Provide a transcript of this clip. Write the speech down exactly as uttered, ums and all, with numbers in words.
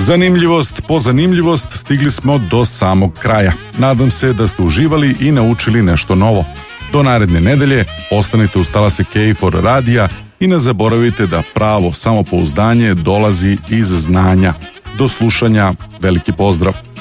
Zanimljivost po zanimljivost stigli smo do samog kraja. Nadam se da ste uživali i naučili nešto novo. Do naredne nedelje ostanite uz talase K F O R radija i ne zaboravite da pravo samopouzdanje dolazi iz znanja. Do slušanja, veliki pozdrav!